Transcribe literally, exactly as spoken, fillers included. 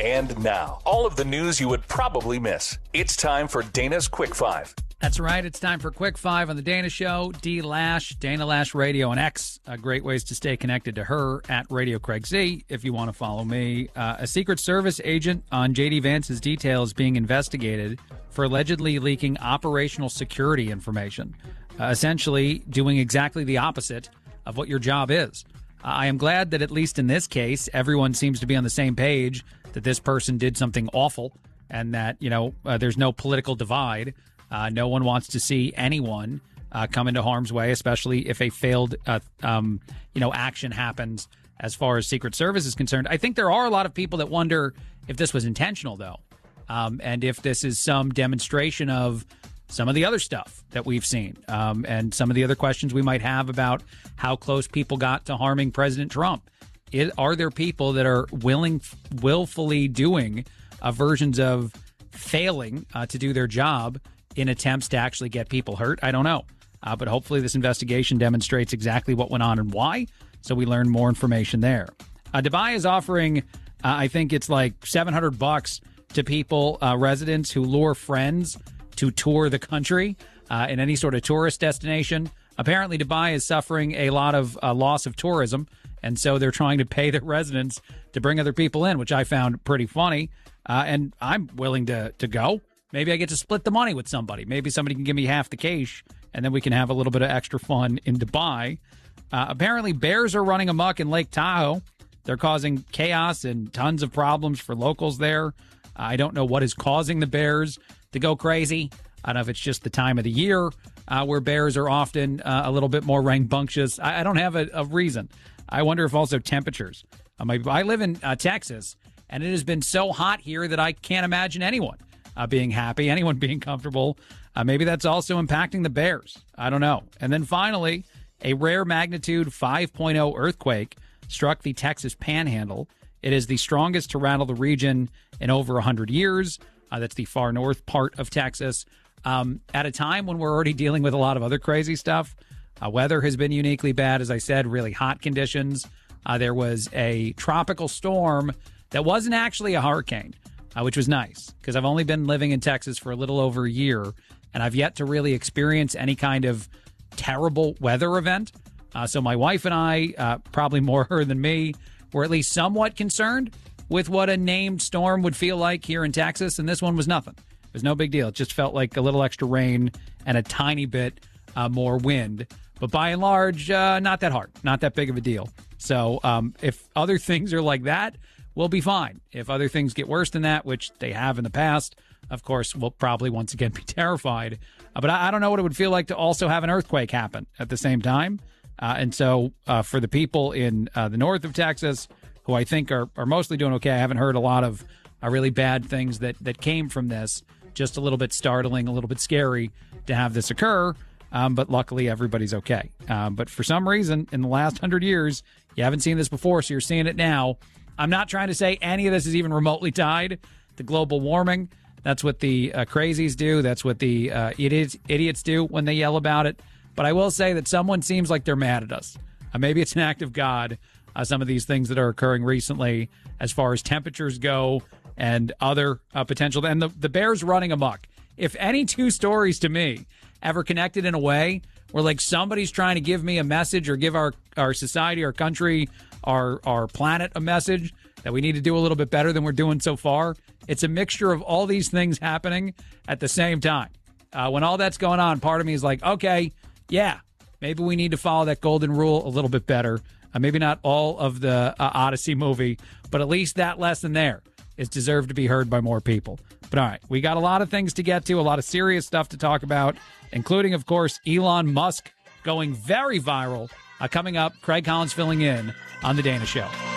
And now, all of the news you would probably miss. It's time for Dana's Quick Five. That's right. It's time for Quick Five on the Dana Show. D Lash, Dana Lash Radio and X. Uh, great ways to stay connected to her at Radio Craig Z if you want to follow me. Uh, a Secret Service agent on J D Vance's detail is being investigated for allegedly leaking operational security information, uh, essentially doing exactly the opposite of what your job is. Uh, I am glad that at least in this case, everyone seems to be on the same page that this person did something awful and that, you know, uh, there's no political divide. Uh, no one wants to see anyone uh, come into harm's way, especially if a failed, uh, um, you know, action happens as far as Secret Service is concerned. I think there are a lot of people that wonder if this was intentional, though, um, and if this is some demonstration of some of the other stuff that we've seen, um, and some of the other questions we might have about how close people got to harming President Trump. It, are there people that are willing, willfully doing uh, versions of failing uh, to do their job in attempts to actually get people hurt? I don't know. Uh, but hopefully this investigation demonstrates exactly what went on and why, so we learn more information there. Uh, Dubai is offering, uh, I think it's like seven hundred bucks to people, uh, residents who lure friends to tour the country uh, in any sort of tourist destination. Apparently, Dubai is suffering a lot of uh, loss of tourism, and so they're trying to pay their residents to bring other people in, which I found pretty funny. Uh, and I'm willing to to go. Maybe I get to split the money with somebody. Maybe somebody can give me half the cash, and then we can have a little bit of extra fun in Dubai. Uh, apparently, bears are running amok in Lake Tahoe. They're causing chaos and tons of problems for locals there. I don't know what is causing the bears to go crazy. I don't know if it's just the time of the year uh, where bears are often uh, a little bit more rambunctious. I, I don't have a, a reason. I wonder if also temperatures. Um, I, I live in uh, Texas, and it has been so hot here that I can't imagine anyone uh, being happy, anyone being comfortable. Uh, maybe that's also impacting the bears. I don't know. And then finally, a rare magnitude five point oh earthquake struck the Texas Panhandle. It is the strongest to rattle the region in over one hundred years. Uh, that's the far north part of Texas. Um, at a time when we're already dealing with a lot of other crazy stuff. Uh, weather has been uniquely bad, as I said, really hot conditions. Uh, there was a tropical storm that wasn't actually a hurricane, uh, which was nice because I've only been living in Texas for a little over a year, and I've yet to really experience any kind of terrible weather event. Uh, so my wife and I, uh, probably more her than me, were at least somewhat concerned with what a named storm would feel like here in Texas, and this one was nothing. It was no big deal. It just felt like a little extra rain and a tiny bit uh, more wind. But by and large, uh, not that hard, not that big of a deal. So um, if other things are like that, we'll be fine. If other things get worse than that, which they have in the past, of course, we'll probably once again be terrified. Uh, but I, I don't know what it would feel like to also have an earthquake happen at the same time. Uh, and so uh, for the people in uh, the north of Texas, who I think are, are mostly doing okay, I haven't heard a lot of uh, really bad things that, that came from this. Just a little bit startling, a little bit scary to have this occur. Um, but luckily, everybody's okay. Um, but for some reason, in the last hundred years, you haven't seen this before, so you're seeing it now. I'm not trying to say any of this is even remotely tied to global warming. That's what the uh, crazies do. That's what the uh, idiots, idiots do when they yell about it. But I will say that someone seems like they're mad at us. Uh, maybe it's an act of God, uh, some of these things that are occurring recently as far as temperatures go and other uh, potential. And the, the bears running amok. If any two stories to me ever connected in a way where like somebody's trying to give me a message or give our, our society, our country, our, our planet a message that we need to do a little bit better than we're doing so far, it's a mixture of all these things happening at the same time. Uh, when all that's going on, part of me is like, okay, yeah, maybe we need to follow that golden rule a little bit better. Uh, maybe not all of the uh, Odyssey movie, but at least that lesson there is deserved to be heard by more people. But all right, we got a lot of things to get to, a lot of serious stuff to talk about, including, of course, Elon Musk going very viral. Uh, coming up, Craig Collins filling in on The Dana Show.